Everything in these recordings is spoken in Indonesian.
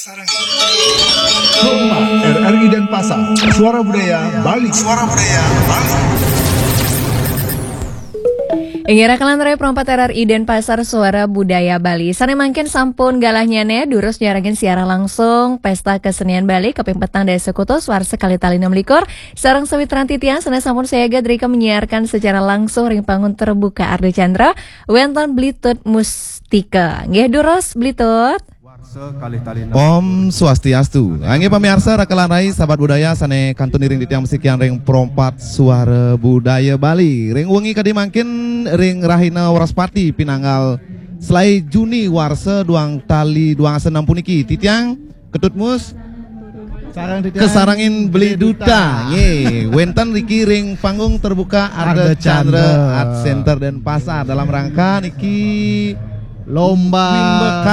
RRI Denpasar, Suara Budaya Bali. Suara Budaya Bali. Ingira kelantarai perompat RRI Denpasar Suara Budaya Bali. Sane mangkin sampun galahnyane durus nyarangin siaran langsung Pesta Kesenian Bali Keping Petang dari Sekutu Suar sekali tali 6 likur. Sarang sewitran titian sane sampun saya Gadrika menyiarkan secara langsung ring panggung terbuka Arde Chandra Wenton Blitut Mustika. Nggih durus Blitut. Om Swastiastu. Angge pamirsa rakelarai sahabat budaya sane kantun ring di tiang musik yang ring perompat Suara Budaya Bali. Ring wengi kadi mangkin ring Rahina Waraspati pinanggal selai Juni warse duang tali duang senam puniki titiang ketutmus kesarangin beli duta nge wenten Riki ring panggung terbuka Arde Chandra Art Center Denpasar dalam rangka niki lomba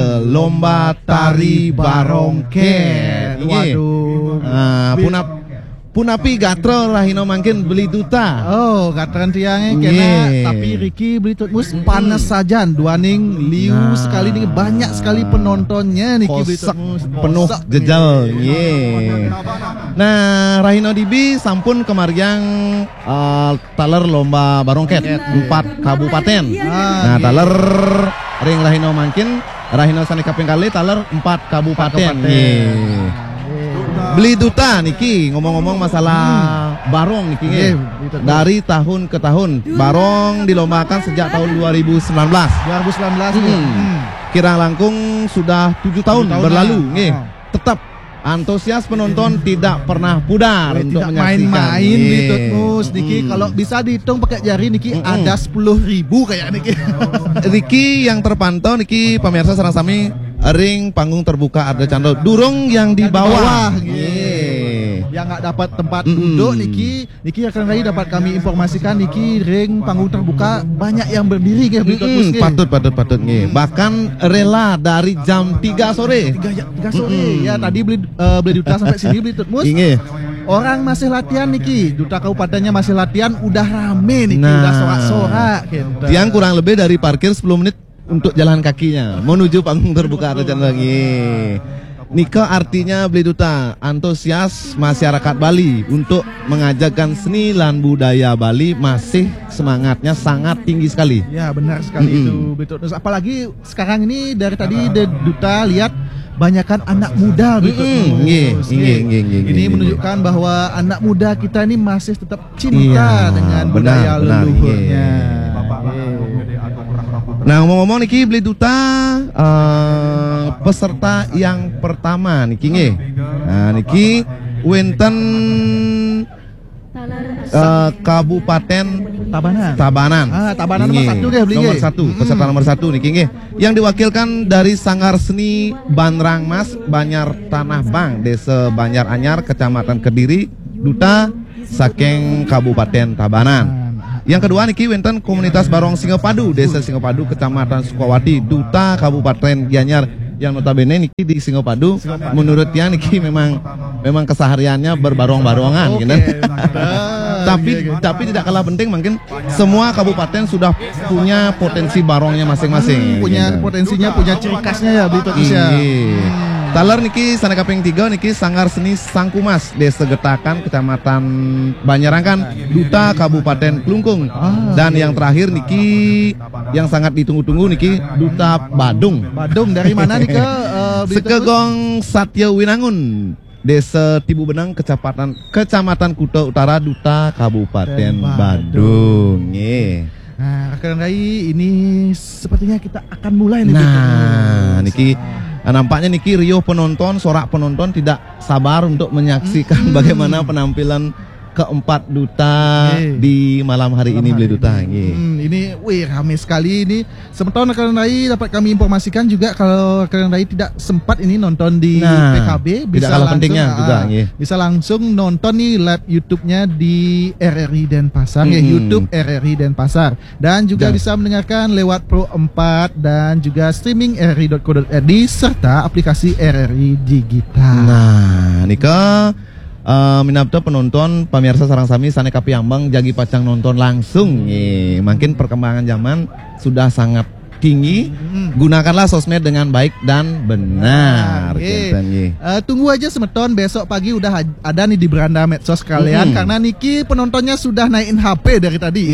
tari barongket. Waduh. Punapi gatro rahino mangkin beli duta. Oh, gatran tiangnya kena tapi Riki beli tutmus panas sajan duaning liu sekali nih banyak sekali penontonnya nih beli tutmus penuh jejal. Nah, rahino dibi sampun kemaryang taler lomba barongket 4 kabupaten. Nah, taler ring rahino mangkin rahino sane kaping kali taler 4 kabupaten. Beli duta niki ngomong-ngomong masalah barong niki dari tahun ke tahun barong dilombakan sejak tahun 2019. Kira langkung sudah 7 tahun berlalu tetap antusias penonton tidak pernah pudar untuk menyaksikan. Main-main Blitutmus niki kalau bisa dihitung pakai jari niki ada 10.000 kayak niki. Riki yang terpantau niki pemirsa sareng sami ring panggung terbuka Arde Chandra durung yang di bawah. Yang nggak dapat tempat duduk niki akan lagi dapat kami informasikan niki ring panggung terbuka banyak yang berdiri patut bahkan rela dari jam 3 sore 3 sore ya tadi beli duta sampai sini beli tutmus orang masih latihan niki duta kabupatennya masih latihan udah rame niki udah sorak-sorak gitu. Yang kurang lebih dari parkir 10 menit untuk jalan kakinya menuju panggung terbuka Arde Chandra Nika artinya beli duta antusias masyarakat Bali untuk mengajarkan seni dan budaya Bali masih semangatnya sangat tinggi sekali. Ya benar sekali itu betul. Apalagi sekarang ini dari tadi duta lihat banyakkan anak muda betul. Ini menunjukkan bahwa anak muda kita ini masih tetap cinta dengan budaya leluhurnya. Nah ngomong-ngomong niki beli duta peserta yang pertama niki nah niki wenten Kabupaten Tabanan. Tabanan nomor 1 beli nomor 1 peserta nomor 1 niki yang diwakilkan dari Sanggar Seni Banrang Mas Banyar Tanah Bang Desa Banyar Anyar Kecamatan Kediri duta saking Kabupaten Tabanan. Yang kedua niki wenten komunitas Barong Singopadu Desa Singopadu Kecamatan Sukawati duta Kabupaten Gianyar yang notabene niki di Singopadu menurut dia niki memang kesehariannya berbarong-barongan gitu. Tapi tidak kalah penting mungkin semua kabupaten sudah punya potensi barongnya masing-masing. Punya potensinya, punya ciri khasnya ya Blitutmus ya. Taler niki sana kaping 3 niki Sanggar Seni Sangkumas Desa Getakan Kecamatan Banyarangkan duta Kabupaten Klungkung. Dan yang terakhir niki yang sangat ditunggu-tunggu niki duta Badung dari mana nih ke Sekegong Satya Winangun Desa Tibu Benang Kecamatan Kuta Utara duta Kabupaten Badung. Nah, rekan Rai ini sepertinya kita akan mulai nih. Niki nampaknya niki Rio penonton, sorak penonton tidak sabar untuk menyaksikan bagaimana penampilan keempat duta di malam hari ini beli duta. Ini ramai sekali ini. Sementara rekan Rai dapat kami informasikan juga kalau rekan Rai tidak sempat ini nonton di PKB bisa langsung pentingnya juga bisa langsung nonton nih live YouTube-nya di RRI Denpasar YouTube RRI Denpasar dan juga bisa mendengarkan lewat Pro 4 dan juga streaming rri.co.id serta aplikasi RRI Digital. Nah, Nika minapta penonton pemirsa sarang sami sane kapiambang jagi pacang nonton langsung makin perkembangan zaman sudah sangat tinggi, gunakanlah sosmed dengan baik dan benar. Kinten, ye. Tunggu aja semeton, besok pagi udah ada nih di beranda medsos kalian, karena Niki penontonnya sudah naikin HP dari tadi.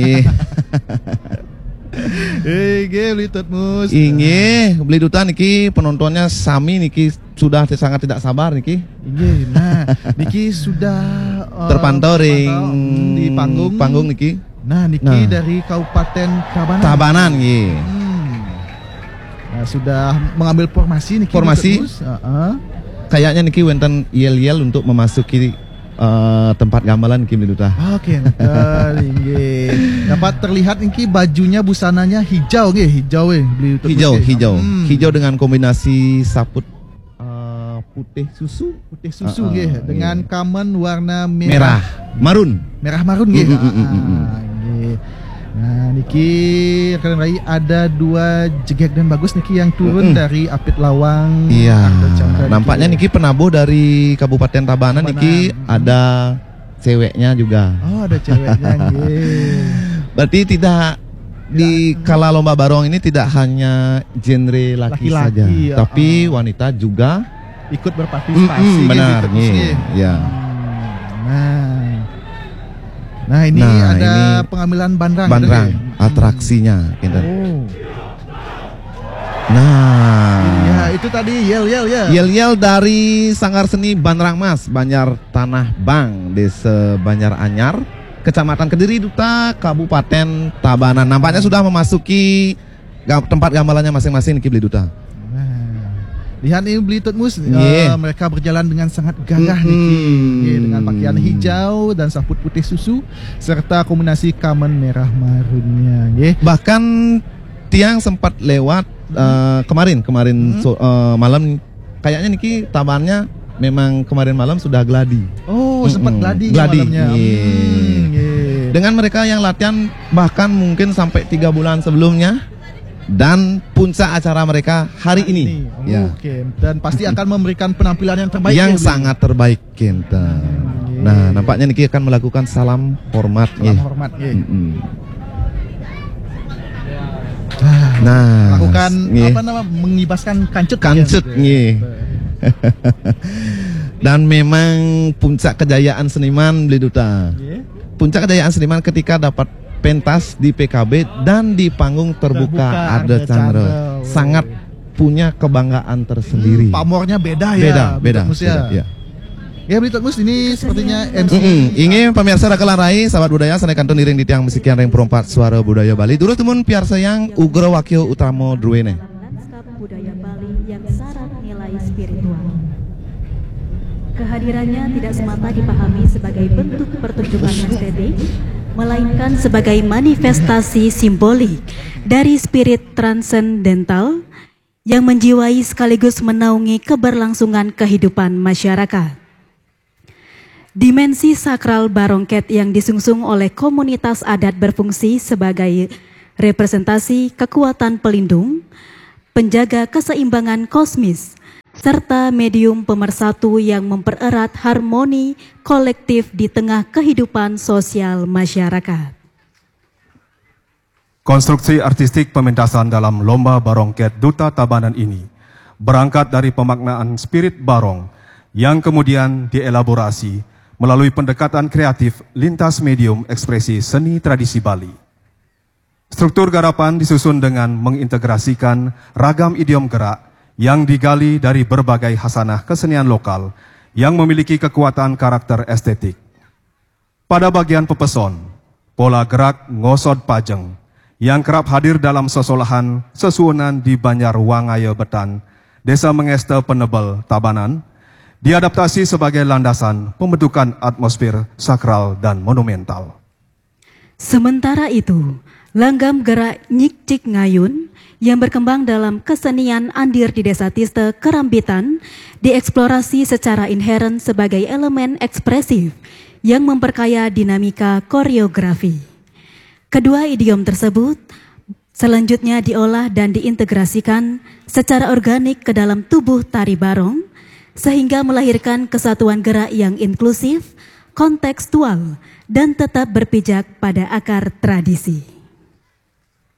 Beli tutmus. Beli duta Niki penontonnya sami Niki sudah sangat tidak sabar Niki. Nah, Niki sudah terpantau di panggung Niki. Nah, Niki dari Kabupaten Tabanan, ye. Nah, sudah mengambil formasi Niki. Kayaknya Niki wenten yel-yel untuk memasuki tempat gamelan Niki Beli duta. Oke, dapat terlihat Niki bajunya busananya hijau nggih, hijau dengan kombinasi saput putih susu dengan kamen warna merah marun nggih. Nah, Niki rekan Rai ada 2 jegek dan bagus Niki yang turun dari Apit Lawang. Iya. Nampaknya Niki penabuh dari Kabupaten Tabanan. Niki ada ceweknya juga. Oh, ada ceweknya nggih. Berarti tidak di kala lomba barong ini tidak hanya genre laki saja, tapi wanita juga ikut berpartisipasi. Benar nih. Ya. Nah ini ada pengambilan bandrang atraksinya gitu. Ya itu tadi yel dari Sanggar Seni Bandrang Mas Banjar Tanah Bang, Desa Banjar Anyar, Kecamatan Kediri, Duta, Kabupaten Tabanan. Nampaknya sudah memasuki tempat gamelannya masing-masing Niki Beli duta. Lihat ini Beli tutmus, mereka berjalan dengan sangat gagah Niki, dengan pakaian hijau dan saput putih susu serta kombinasi kamen merah marunnya. Bahkan tiang sempat lewat kemarin malam, kayaknya Niki tabannya memang kemarin malam sudah gladi. Oh, sempat gladi malamnya. Dengan mereka yang latihan bahkan mungkin sampai 3 bulan sebelumnya. Dan puncak acara mereka hari ini. Oke. Dan pasti akan memberikan penampilan yang terbaik. Yang sangat terbaik, Kinten. Nah, nampaknya Niki akan melakukan salam hormat. Nah, lakukan mengibaskan kancut. Dan memang puncak kejayaan seniman Beli duta. Puncak kejayaan seniman ketika dapat pentas di PKB dan di panggung terbuka Arda Chandra. Sangat punya kebanggaan tersendiri. Pamornya beda ya. Beda. Ya Beli tutmus ini sepertinya MC. Ingin pemirsa Rakalan Rai, sahabat budaya, sana kantun iring di tiang musikian ring perompat suara budaya Bali. Turut temun piar sayang Ugro Wakil Utamo Druene. Lanskap budaya Bali yang syarat nilai spiritual. Kehadirannya tidak semata dipahami sebagai bentuk pertunjukan estetik, melainkan sebagai manifestasi simbolik dari spirit transendental yang menjiwai sekaligus menaungi keberlangsungan kehidupan masyarakat. Dimensi sakral barongket yang disungsung oleh komunitas adat berfungsi sebagai representasi kekuatan pelindung, penjaga keseimbangan kosmis, serta medium pemersatu yang mempererat harmoni kolektif di tengah kehidupan sosial masyarakat. Konstruksi artistik pementasan dalam Lomba Barongket Duta Tabanan ini berangkat dari pemaknaan spirit barong yang kemudian dielaborasi melalui pendekatan kreatif lintas medium ekspresi seni tradisi Bali. Struktur garapan disusun dengan mengintegrasikan ragam idiom gerak yang digali dari berbagai hasanah kesenian lokal yang memiliki kekuatan karakter estetik. Pada bagian pepeson, pola gerak ngosod pajeng yang kerap hadir dalam sesolahan sesuunan di Banjar Wangaya Betan, Desa Mengeste Penebel, Tabanan, diadaptasi sebagai landasan pembentukan atmosfer sakral dan monumental. Sementara itu, langgam gerak Nyik Cik Ngayun yang berkembang dalam kesenian Andir di Desa Tiste, Kerambitan, dieksplorasi secara inheren sebagai elemen ekspresif yang memperkaya dinamika koreografi. Kedua idiom tersebut selanjutnya diolah dan diintegrasikan secara organik ke dalam tubuh tari barong, sehingga melahirkan kesatuan gerak yang inklusif, kontekstual, dan tetap berpijak pada akar tradisi.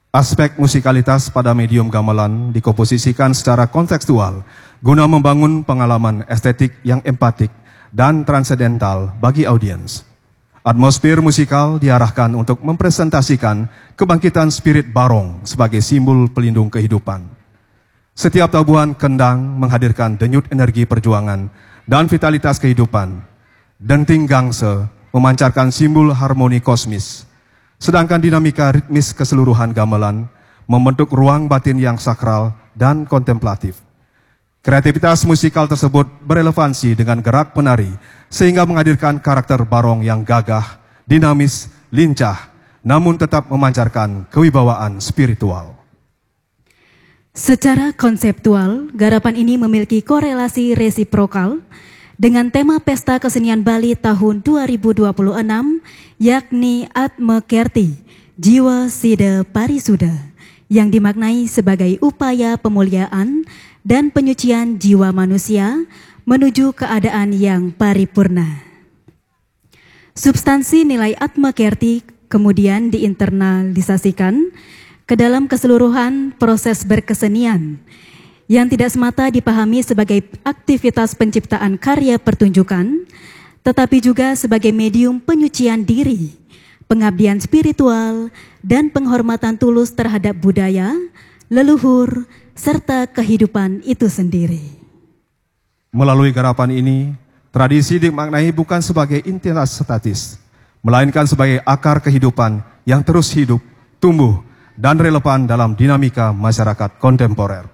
Aspek musikalitas pada medium gamelan dikomposisikan secara kontekstual guna membangun pengalaman estetik yang empatik dan transendental bagi audiens. Atmosfer musikal diarahkan untuk mempresentasikan kebangkitan spirit barong sebagai simbol pelindung kehidupan. Setiap tabuhan kendang menghadirkan denyut energi perjuangan dan vitalitas kehidupan. Denting gangse memancarkan simbol harmoni kosmis. Sedangkan dinamika ritmis keseluruhan gamelan membentuk ruang batin yang sakral dan kontemplatif. Kreativitas musikal tersebut berelevansi dengan gerak penari sehingga menghadirkan karakter barong yang gagah, dinamis, lincah, namun tetap memancarkan kewibawaan spiritual. Secara konseptual, garapan ini memiliki korelasi resiprokal dengan tema Pesta Kesenian Bali tahun 2026, yakni Atma Kerti, Jiwa Sida Parisuda, yang dimaknai sebagai upaya pemuliaan dan penyucian jiwa manusia menuju keadaan yang paripurna. Substansi nilai Atma Kerti kemudian diinternalisasikan ke dalam keseluruhan proses berkesenian, yang tidak semata dipahami sebagai aktivitas penciptaan karya pertunjukan, tetapi juga sebagai medium penyucian diri, pengabdian spiritual, dan penghormatan tulus terhadap budaya, leluhur, serta kehidupan itu sendiri. Melalui garapan ini, tradisi dimaknai bukan sebagai entitas statis, melainkan sebagai akar kehidupan yang terus hidup, tumbuh, dan relevan dalam dinamika masyarakat kontemporer.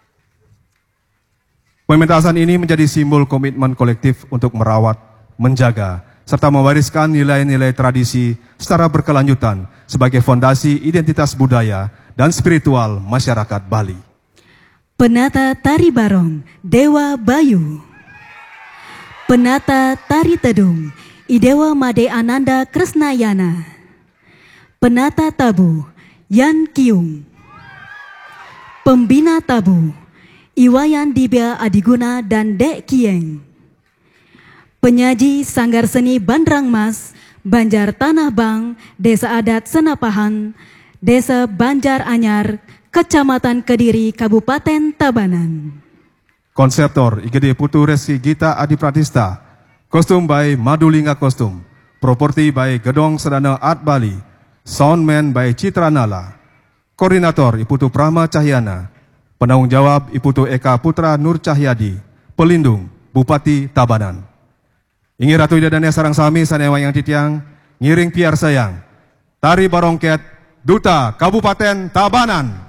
Pementasan ini menjadi simbol komitmen kolektif untuk merawat, menjaga, serta mewariskan nilai-nilai tradisi secara berkelanjutan sebagai fondasi identitas budaya dan spiritual masyarakat Bali. Penata Tari Barong, Dewa Bayu. Penata Tari Tedung, Idewa Made Ananda Kresnayana. Penata Tabu, Yan Kiung. Pembina Tabu, Iwayan Dibya Adiguna dan Dek Kieng. Penyaji Sanggar Seni Bandrang Mas, Banjar Tanah Bang, Desa Adat Senapahan, Desa Banjar Anyar, Kecamatan Kediri, Kabupaten Tabanan. Konseptor IGD Putu Reski Gita Adi Pratista, kostum by Madulinga Kostum, properti by Gedong Sedana Art Bali, soundman by Citra Nala, koordinator Iputu Prama Cahyana, penanggung jawab Iputu Eka Putra Nur Cahyadi, pelindung Bupati Tabanan. Ingi Ratu Ida dan Sarang Sami Sanewa yang titiang, ngiring piar sayang, Tari Barongket, Duta Kabupaten Tabanan.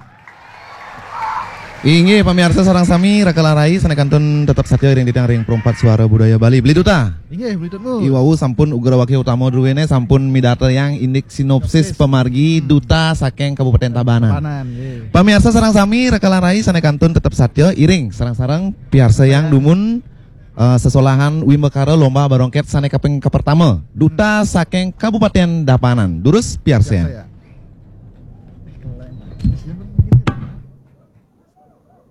Ingi pemirsa sarang sami rakalarai sanekantun tetap saja ring ditang ring perempat suara budaya Bali. Beli duta. Inggih, beli tutmu. Iwau sampun ugra wakil utama druwene sampun midata yang indik sinopsis pemargi duta saking Kabupaten Tabanan. Pemirsa sarang sami rakalarai sanekantun tetap saja iring sarang-sarang piarsa yang dumun sesolahan Wimekara lomba barongket saneka ping pertama duta saking Kabupaten Tabanan. Durus piarsa.